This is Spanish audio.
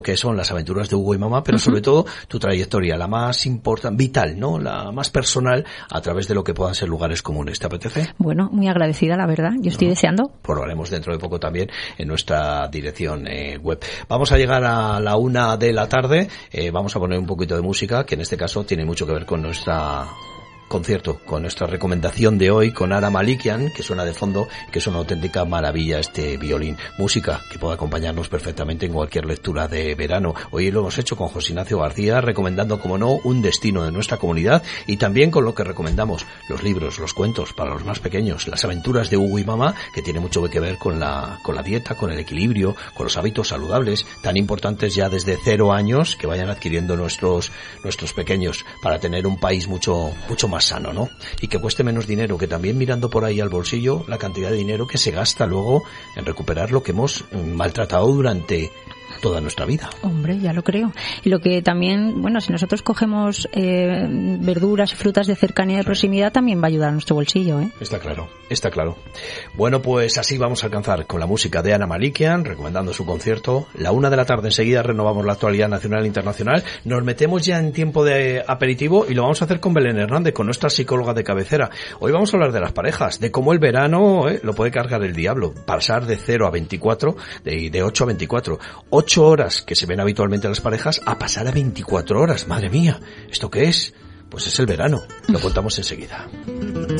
que son las aventuras de Hugo y Mamá, pero sobre todo tu trayectoria, la más importante, vital, ¿no? La más personal, a través de lo que puedan ser lugares comunes. ¿Te apetece? Bueno, muy agradecida, la verdad. Yo estoy deseando. Pues lo haremos dentro de poco también en nuestra dirección web. Vamos a llegar a la 1 de la tarde. Vamos a poner un poquito de música, que en este caso tiene mucho que ver con nuestra concierto, con nuestra recomendación de hoy, con Ara Malikian, que suena de fondo, que es una auténtica maravilla este violín. Música que puede acompañarnos perfectamente en cualquier lectura de verano. Hoy lo hemos hecho con José Ignacio García, recomendando, como no, un destino de nuestra comunidad, y también con lo que recomendamos, los libros, los cuentos para los más pequeños, las aventuras de Hugo y Mamá, que tiene mucho que ver con la dieta, con el equilibrio, con los hábitos saludables, tan importantes ya desde 0 años, que vayan adquiriendo nuestros pequeños, para tener un país mucho más sano, ¿no? Y que cueste menos dinero, que también mirando por ahí al bolsillo la cantidad de dinero que se gasta luego en recuperar lo que hemos maltratado durante toda nuestra vida. Hombre, ya lo creo. Y lo que también, bueno, si nosotros cogemos verduras y frutas de cercanía y de proximidad, también va a ayudar a nuestro bolsillo, ¿eh? Está claro, está claro. Bueno, pues así vamos a alcanzar con la música de Ara Malikian, recomendando su concierto. La 1 de la tarde enseguida renovamos la actualidad nacional e internacional. Nos metemos ya en tiempo de aperitivo y lo vamos a hacer con Belén Hernández, con nuestra psicóloga de cabecera. Hoy vamos a hablar de las parejas, de cómo el verano lo puede cargar el diablo. Pasar de 0 a 24, de 8 a 24. 8 horas que se ven habitualmente a las parejas a pasar a 24 horas. Madre mía, ¿esto qué es? Pues es el verano. Lo contamos enseguida.